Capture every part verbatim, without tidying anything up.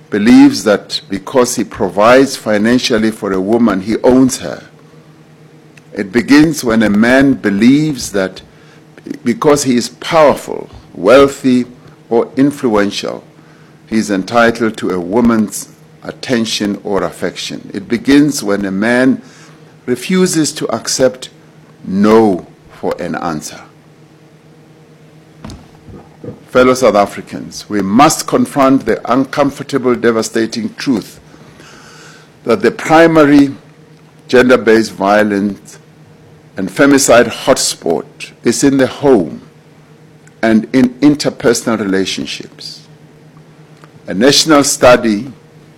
believes that because he provides financially for a woman, he owns her. It begins when a man believes that because he is powerful, wealthy, or influential, he is entitled to a woman's attention or affection. It begins when a man refuses to accept no for an answer. Fellow South Africans, we must confront the uncomfortable, devastating truth that the primary gender-based violence and femicide hotspot is in the home and in interpersonal relationships. A national study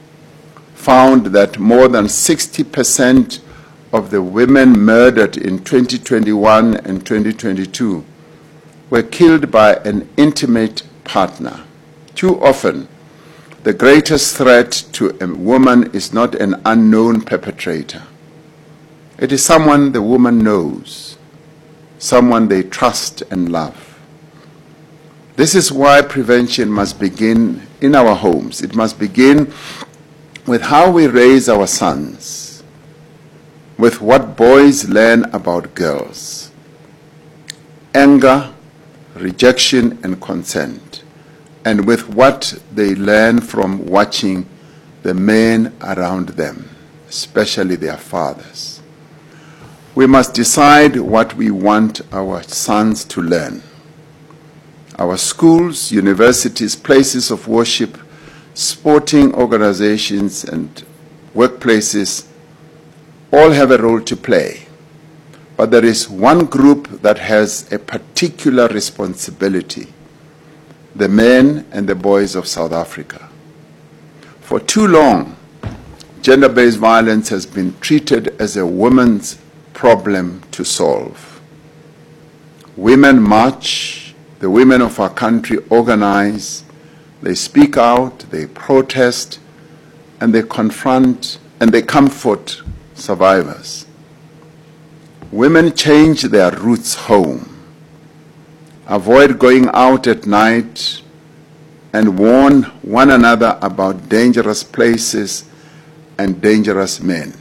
found that more than sixty percent of the women murdered in twenty twenty-one and twenty twenty-two were killed by an intimate partner. Too often, the greatest threat to a woman is not an unknown perpetrator. It is someone the woman knows, someone they trust and love. This is why prevention must begin in our homes. It must begin with how we raise our sons, with what boys learn about girls. Anger, rejection, and consent, and with what they learn from watching the men around them, especially their fathers. We must decide what we want our sons to learn. Our schools, universities, places of worship, sporting organizations, and workplaces all have a role to play. But there is one group that has a particular responsibility: the men and the boys of South Africa. For too long, gender-based violence has been treated as a woman's problem to solve. Women march, the women of our country organize, they speak out, they protest, and they confront and they comfort survivors. Women change their routes home, avoid going out at night, and warn one another about dangerous places and dangerous men.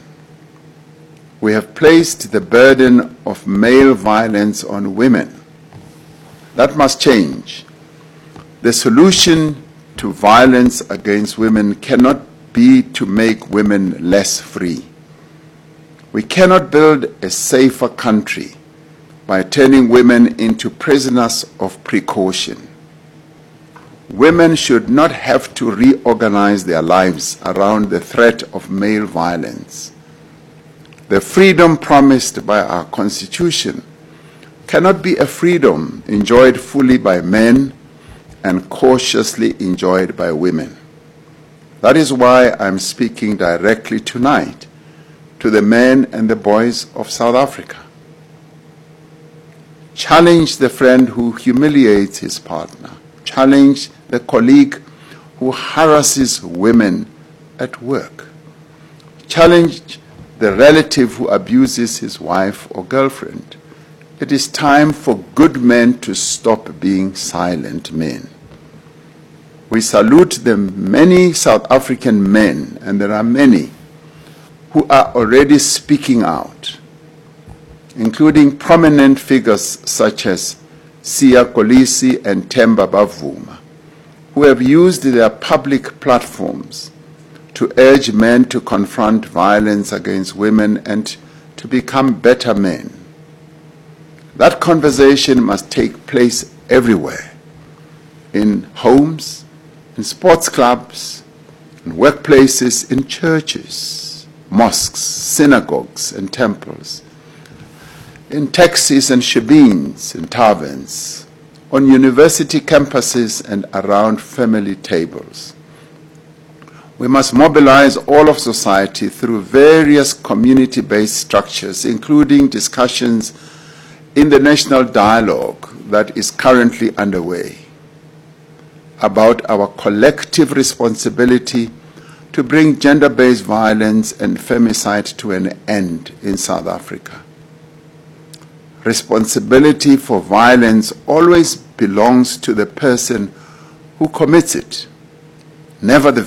We have placed the burden of male violence on women. That must change. The solution to violence against women cannot be to make women less free. We cannot build a safer country by turning women into prisoners of precaution. Women should not have to reorganize their lives around the threat of male violence. The freedom promised by our Constitution cannot be a freedom enjoyed fully by men and cautiously enjoyed by women. That is why I'm speaking directly tonight to the men and the boys of South Africa. Challenge the friend who humiliates his partner. Challenge the colleague who harasses women at work. Challenge the relative who abuses his wife or girlfriend. It is time for good men to stop being silent men. We salute the many South African men, and there are many, who are already speaking out, including prominent figures such as Siya Kolisi and Themba Bavuma, who have used their public platforms to urge men to confront violence against women and to become better men. That conversation must take place everywhere, in homes, in sports clubs, in workplaces, in churches, mosques, synagogues, and temples, in taxis and shebeens and taverns, on university campuses and around family tables. We must mobilize all of society through various community-based structures, including discussions in the national dialogue that is currently underway about our collective responsibility to bring gender-based violence and femicide to an end in South Africa. Responsibility for violence always belongs to the person who commits it, never the